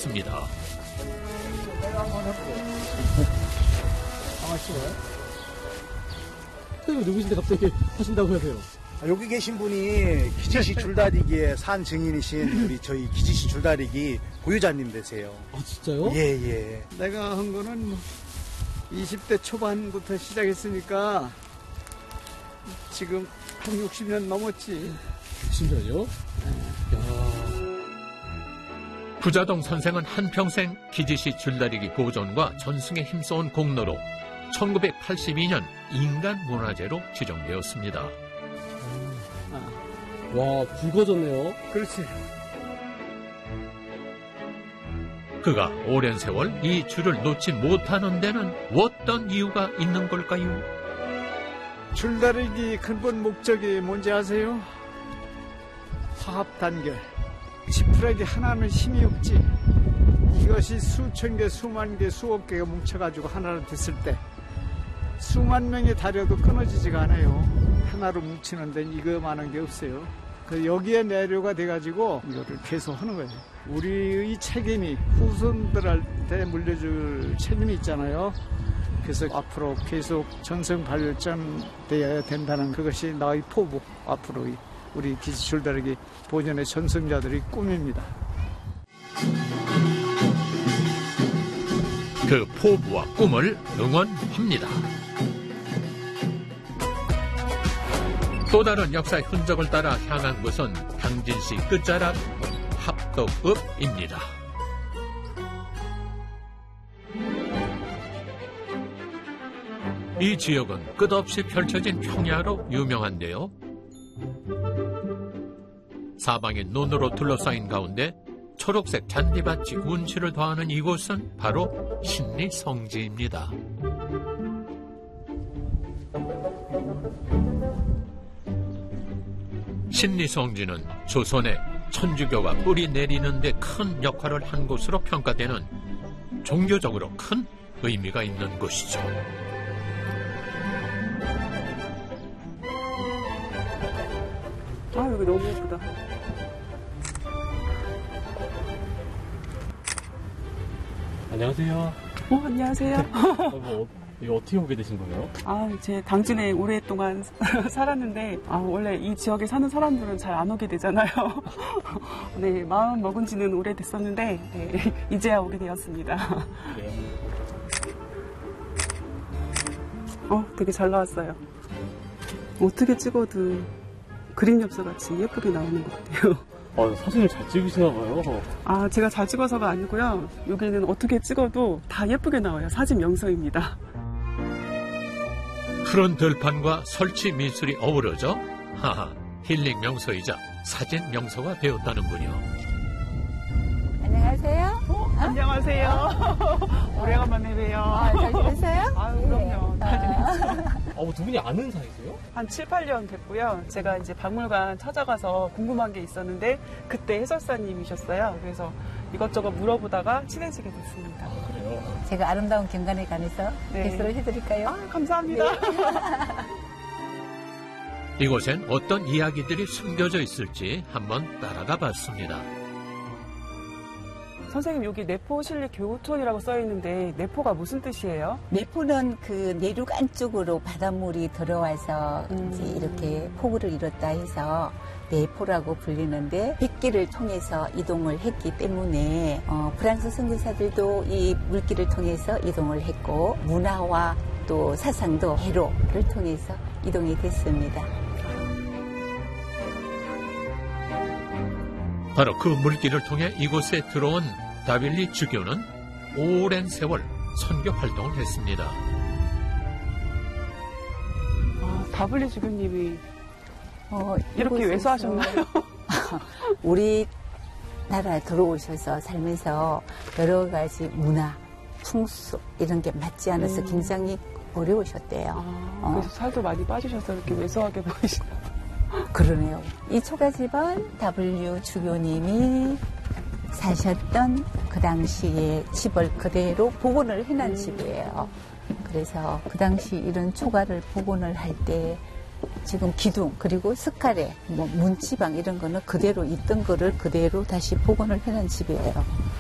했습니다. 내가 한번 해볼게. 아마추어요? 선생님 누구신데 갑자기 하신다고 하세요? 여기 계신 분이 기지시 줄다리기의 산 증인이신 우리 저희 기지시 줄다리기 보유자님 되세요. 아 진짜요? 예. 내가 한 거는 20대 초반부터 시작했으니까 지금 한 60년 넘었지. 60년이요? 야. 부자동 선생은 한평생 기지시 줄다리기 보존과 전승에 힘써온 공로로 1982년 인간문화재로 지정되었습니다. 와, 붉어졌네요. 그렇지. 그가 오랜 세월 이 줄을 놓지 못하는 데는 어떤 이유가 있는 걸까요? 줄다리기 근본 목적이 뭔지 아세요? 화합 단결. 지푸라기 하나는 힘이 없지. 이것이 수천 개, 수만 개, 수억 개가 뭉쳐가지고 하나로 됐을 때 수만 명이 다려도 끊어지지가 않아요. 하나로 뭉치는 데는 이거만한 게 없어요. 여기에 내류가 돼가지고 이거를 계속 하는 거예요. 우리의 책임이 후손들한테 물려줄 책임이 있잖아요. 그래서 앞으로 계속 전승 발전되어야 된다는 그것이 나의 포부, 앞으로의 우리 기지 줄다리기 보존의 전승자들의 꿈입니다. 그 포부와 꿈을 응원합니다. 또 다른 역사의 흔적을 따라 향한 곳은 당진시 끝자락 합덕읍입니다. 이 지역은 끝없이 펼쳐진 평야로 유명한데요. 사방이 논으로 둘러싸인 가운데 초록색 잔디밭이 운치를 더하는 이곳은 바로 신리성지입니다. 신리성지는 조선의 천주교가 뿌리 내리는 데 큰 역할을 한 곳으로 평가되는 종교적으로 큰 의미가 있는 곳이죠. 아, 여기 너무 예쁘다. 안녕하세요. 안녕하세요. 이거 어떻게 오게 되신 거예요? 제 당진에 오랫동안 살았는데, 원래 이 지역에 사는 사람들은 잘 안 오게 되잖아요. 네, 마음 먹은 지는 오래됐었는데, 네, 이제야 오게 되었습니다. 네. 되게 잘 나왔어요. 어떻게 찍어도 그림 엽서같이 예쁘게 나오는 것 같아요. 사진을 잘 찍으시나 봐요. 제가 잘 찍어서가 아니고요. 여기는 어떻게 찍어도 다 예쁘게 나와요. 사진 명소입니다. 푸른 들판과 설치 미술이 어우러져 힐링 명소이자 사진 명소가 되었다는군요. 안녕하세요. 안녕하세요. 오래간만에 봬요. 잘 지냈어요? 그럼요. 잘 지냈어요. 두 분이 아는 사이세요? 한 7, 8년 됐고요. 제가 이제 박물관 찾아가서 궁금한 게 있었는데 그때 해설사님이셨어요. 그래서 이것저것 물어보다가 친해지게 됐습니다. 그래요? 제가 아름다운 경관에 관해서 개설을 해드릴까요? 감사합니다. 이곳엔 어떤 이야기들이 숨겨져 있을지 한번 따라가 봤습니다. 선생님, 여기 내포 실립 교육촌이라고 써 있는데 내포가 무슨 뜻이에요? 내포는 그 내륙 안쪽으로 바닷물이 들어와서 이제 이렇게 폭우를 이뤘다 해서 내포라고 불리는데 백기를 통해서 이동을 했기 때문에 프랑스 선교사들도 이 물길을 통해서 이동을 했고 문화와 또 사상도 해로를 통해서 이동이 됐습니다. 바로 그 물길을 통해 이곳에 들어온 다빌리 주교는 오랜 세월 선교 활동을 했습니다. 다빌리 주교님이 이렇게 외소하셨나요? 우리 나라에 들어오셔서 살면서 여러 가지 문화, 풍습 이런 게 맞지 않아서 굉장히 어려우셨대요. 그래서 살도 많이 빠지셔서 이렇게 외소하게 보이시나. 그러네요. 이 초가집은 W 주교님이 사셨던 그 당시의 집을 그대로 복원을 해놓은 집이에요. 그래서 그 당시 이런 초가를 복원을 할 때 지금 기둥 그리고 스카레, 문지방 이런 거는 그대로 있던 거를 그대로 다시 복원을 해놓은 집이에요.